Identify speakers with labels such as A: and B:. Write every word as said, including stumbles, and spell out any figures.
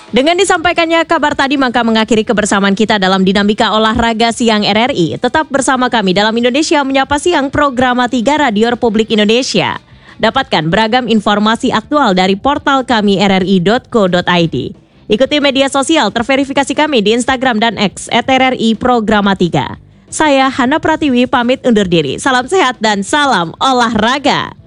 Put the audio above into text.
A: Dengan disampaikannya kabar tadi maka mengakhiri kebersamaan kita dalam Dinamika Olahraga Siang R R I. Tetap bersama kami dalam Indonesia Menyapa Siang program tiga Radio Republik Indonesia. Dapatkan beragam informasi aktual dari portal kami r r i dot co dot i d. Ikuti media sosial terverifikasi kami di Instagram dan X et r r i programa tiga. Saya Hana Pratiwi pamit undur diri. Salam sehat dan salam olahraga.